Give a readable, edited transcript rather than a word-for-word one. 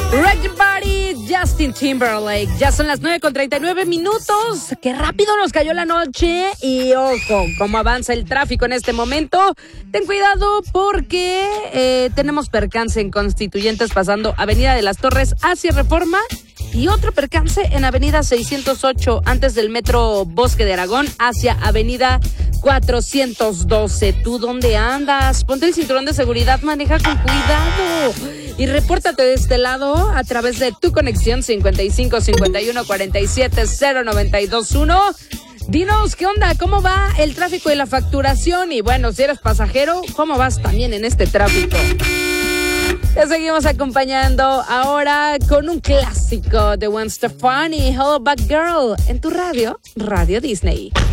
Rock Your Body, Justin Timberlake. Ya son las 9:39. Qué rápido nos cayó la noche. Y ojo, cómo avanza el tráfico en este momento. Ten cuidado porque tenemos percance en Constituyentes pasando Avenida de las Torres hacia Reforma. Y otro percance en Avenida 608 antes del Metro Bosque de Aragón hacia Avenida 412. ¿Tú dónde andas? Ponte el cinturón de seguridad, maneja con cuidado. Y repórtate de este lado a través de tu conexión 55 51 47 0921. Dinos, ¿qué onda? ¿Cómo va el tráfico y la facturación? Y bueno, si eres pasajero, ¿cómo vas también en este tráfico? Te seguimos acompañando ahora con un clásico de Gwen Stefani, Hello Back Girl, en tu radio, Radio Disney.